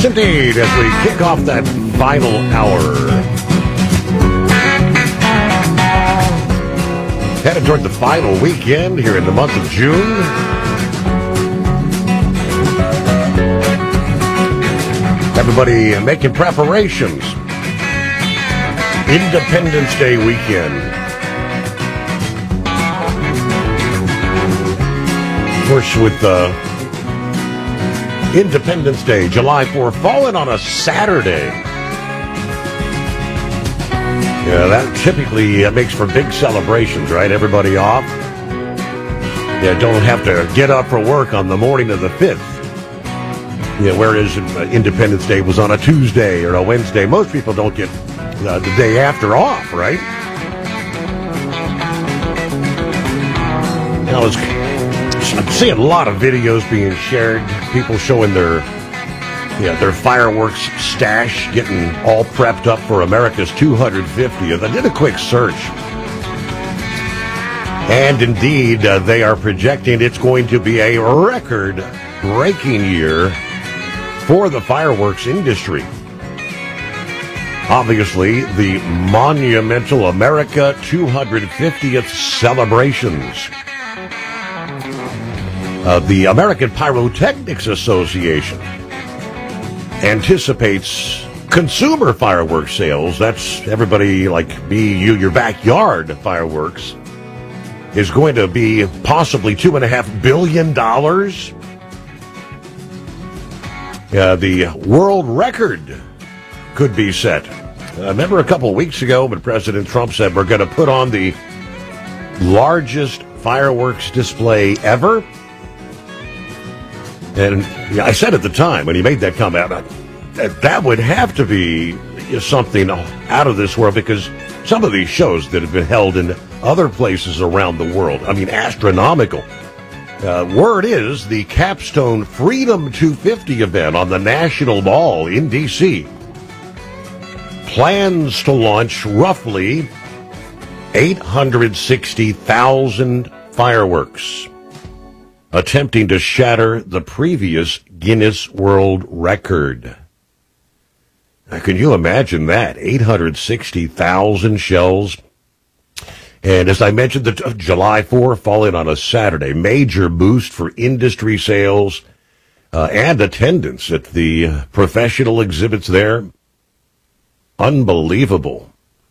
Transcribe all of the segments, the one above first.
indeed, as we kick off that final hour. Headed toward the final weekend here in the month of June. Everybody making preparations. Independence Day weekend. Of course, with Independence Day, July 4th, falling on a Saturday. Yeah, that typically makes for big celebrations, right? Everybody off. Yeah, don't have to get up for work on the morning of the 5th. Yeah, whereas Independence Day was on a Tuesday or a Wednesday. Most people don't get the day after off, right? Now, I'm seeing a lot of videos being shared, people showing their fireworks stash, getting all prepped up for America's 250th. I did a quick search. And indeed, they are projecting it's going to be a record-breaking year for the fireworks industry. Obviously, the monumental America 250th celebrations. The American Pyrotechnics Association anticipates consumer fireworks sales, that's everybody like me, you, your backyard fireworks, is going to be possibly $2.5 billion. The world record could be set. Remember a couple of weeks ago when President Trump said we're going to put on the largest fireworks display ever? And I said at the time when he made that comment, that would have to be something out of this world, because some of these shows that have been held in other places around the world, I mean, astronomical. Word is the capstone Freedom 250 event on the National Mall in D.C. plans to launch roughly 860,000 fireworks, attempting to shatter the previous Guinness World Record. Now, can you imagine that? 860,000 shells. And as I mentioned, the July 4th falling on a Saturday, major boost for industry sales and attendance at the professional exhibits there. Unbelievable.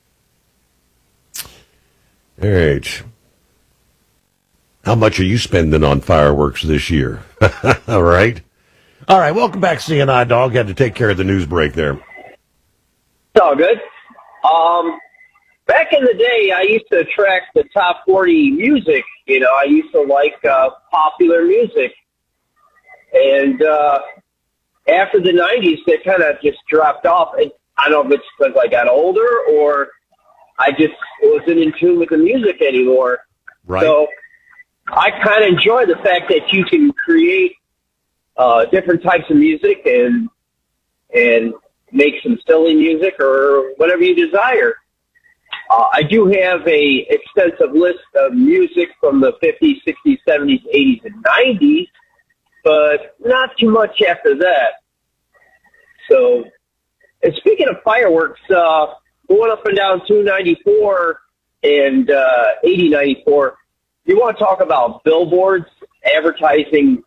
All right. How much are you spending on fireworks this year? All right. All right, welcome back, CNI Dog. Had to take care of the news break there. It's all good. Back in the day, I used to track the top 40 music. You know, I used to like popular music. And after the 90s, they kind of just dropped off. And I don't know if it's because I got older or I just wasn't in tune with the music anymore. Right. So I kind of enjoy the fact that you can create different types of music and make some silly music or whatever you desire. I do have a extensive list of music from the 50s, 60s, 70s, 80s, and 90s, but not too much after that. So, and speaking of fireworks, going up and down 294 and 8094, you want to talk about billboards advertising